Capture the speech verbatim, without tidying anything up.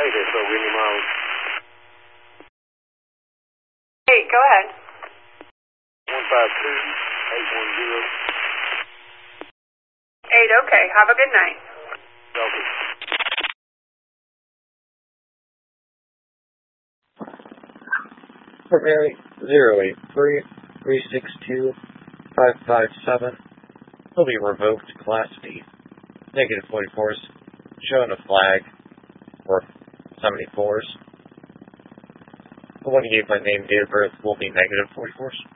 Okay, so Whitney Miles. Hey, go ahead. one five two, eight one zero. Eight, okay. Have a good night. Okay. Primary zero eight three, three six two, five five seven will be revoked Class B. Negative forty-fours, showing a flag for seventy-fours. The one you gave my name, date of birth will be negative forty-fours.